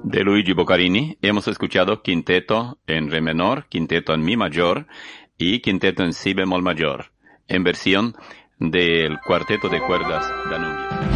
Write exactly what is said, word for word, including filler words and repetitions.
De Luigi Boccarini hemos escuchado quinteto en re menor, quinteto en mi mayor y quinteto en si bemol mayor, en versión del cuarteto de cuerdas Danubio.